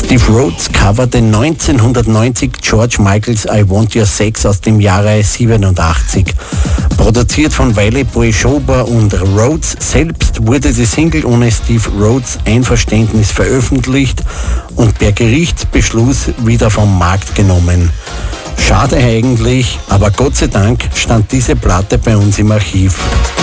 Steve Rhodes coverte 1990 George Michaels I Want Your Sex aus dem Jahre 87. Produziert von Wiley Boy Schober und Rhodes selbst wurde die Single ohne Steve Rhodes Einverständnis veröffentlicht und per Gerichtsbeschluss wieder vom Markt genommen. Schade eigentlich, aber Gott sei Dank stand diese Platte bei uns im Archiv.